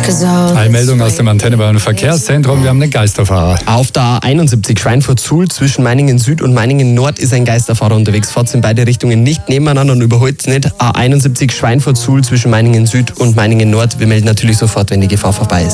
Eilmeldung aus dem Antenne Bayern Verkehrszentrum. Wir haben einen Geisterfahrer. Auf der A71 Schweinfurt-Suhl zwischen Meiningen Süd und Meiningen Nord ist ein Geisterfahrer unterwegs. Fahrt in beide Richtungen nicht nebeneinander und überholt nicht. A71 Schweinfurt-Suhl zwischen Meiningen Süd und Meiningen Nord. Wir melden natürlich sofort, wenn die Gefahr vorbei ist.